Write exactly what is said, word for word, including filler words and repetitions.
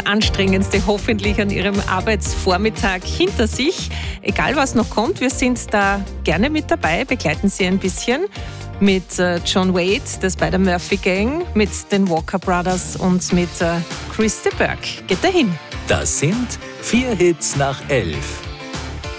anstrengendste hoffentlich an Ihrem Arbeitsvormittag hinter sich. Egal was noch kommt, wir sind da gerne mit dabei, begleiten Sie ein bisschen mit äh, John Wade, der Spider-Murphy Gang, mit den Walker Brothers und mit äh, Chris de Burgh. Geht dahin. Das sind vier Hits nach elf.